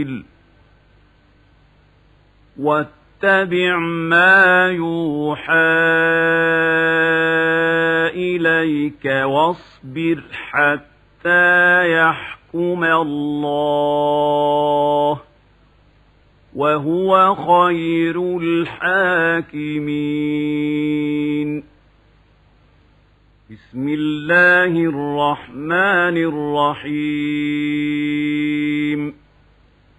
واتبع ما يوحى إليك واصبر حتى يحكم الله وهو خير الحاكمين. بسم الله الرحمن الرحيم.